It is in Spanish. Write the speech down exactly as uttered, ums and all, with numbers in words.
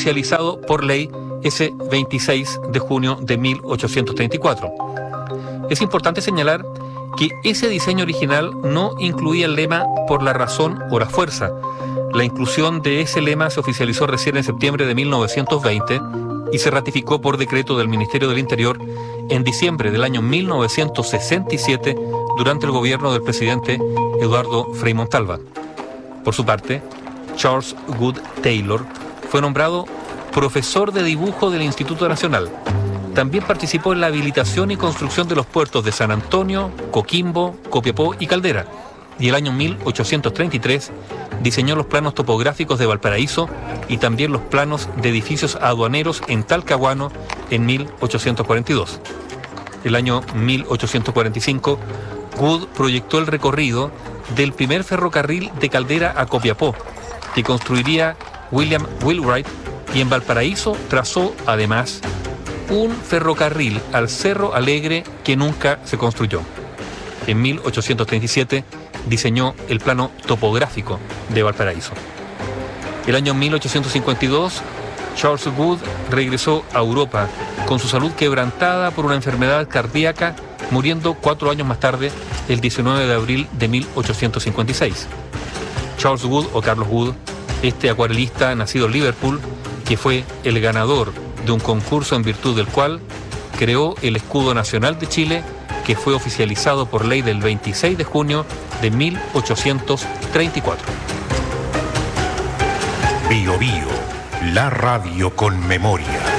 oficializado por ley ese veintiséis de junio de mil ochocientos treinta y cuatro. Es importante señalar que ese diseño original no incluía el lema "por la razón o la fuerza". La inclusión de ese lema se oficializó recién en septiembre de mil novecientos veinte y se ratificó por decreto del Ministerio del Interior en diciembre del año mil novecientos sesenta y siete durante el gobierno del presidente Eduardo Frei Montalva. Por su parte, Charles Goode Taylor fue nombrado profesor de dibujo del Instituto Nacional. También participó en la habilitación y construcción de los puertos de San Antonio, Coquimbo, Copiapó y Caldera. Y el año mil ochocientos treinta y tres diseñó los planos topográficos de Valparaíso y también los planos de edificios aduaneros en Talcahuano en mil ochocientos cuarenta y dos. El año mil ochocientos cuarenta y cinco, Goode proyectó el recorrido del primer ferrocarril de Caldera a Copiapó, que construiría William Wheelwright, y en Valparaíso trazó, además, un ferrocarril al Cerro Alegre que nunca se construyó. En mil ochocientos treinta y siete diseñó el plano topográfico de Valparaíso. El año mil ochocientos cincuenta y dos, Charles Goode regresó a Europa con su salud quebrantada por una enfermedad cardíaca, muriendo cuatro años más tarde, el diecinueve de abril de mil ochocientos cincuenta y seis. Charles Goode, o Carlos Goode, este acuarelista nacido en Liverpool, que fue el ganador de un concurso en virtud del cual creó el escudo nacional de Chile, que fue oficializado por ley del veintiséis de junio de mil ochocientos treinta y cuatro. Bio Bio, la radio con memoria.